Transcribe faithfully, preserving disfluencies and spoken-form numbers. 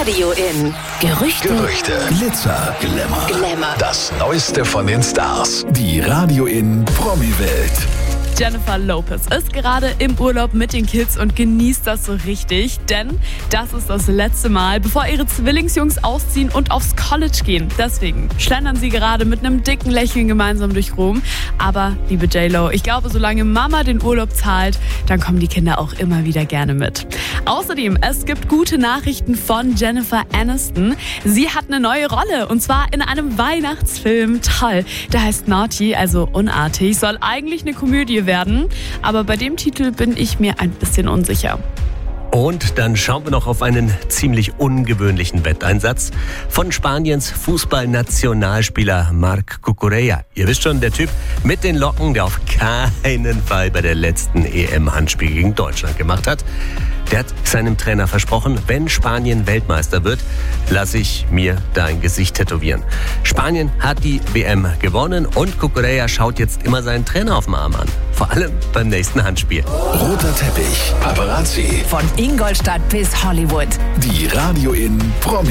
Radio in Gerüchte, Gerüchte, Glitzer, Glamour, Glamour. Das Neueste von den Stars. Die Radio in Promi-Welt. Jennifer Lopez ist gerade im Urlaub mit den Kids und genießt das so richtig, denn das ist das letzte Mal, bevor ihre Zwillingsjungs ausziehen und aufs College gehen. Deswegen schlendern sie gerade mit einem dicken Lächeln gemeinsam durch Rom. Aber, liebe J-Lo, ich glaube, solange Mama den Urlaub zahlt, dann kommen die Kinder auch immer wieder gerne mit. Außerdem, es gibt gute Nachrichten von Jennifer Aniston. Sie hat eine neue Rolle, und zwar in einem Weihnachtsfilm. Toll, der heißt Naughty, also unartig, soll eigentlich eine Komödie werden, aber bei dem Titel bin ich mir ein bisschen unsicher. Und dann schauen wir noch auf einen ziemlich ungewöhnlichen Wetteinsatz von Spaniens Fußballnationalspieler Marc Cucurella. Ihr wisst schon, der Typ mit den Locken, der auf keinen Fall bei der letzten E M-Handspiel gegen Deutschland gemacht hat. Der hat seinem Trainer versprochen, wenn Spanien Weltmeister wird, lasse ich mir dein Gesicht tätowieren. Spanien hat die W M gewonnen und Cucurella schaut jetzt immer seinen Trainer auf dem Arm an. Vor allem beim nächsten Handspiel. Roter Teppich, Paparazzi. Von Ingolstadt bis Hollywood. Die Radio in Promi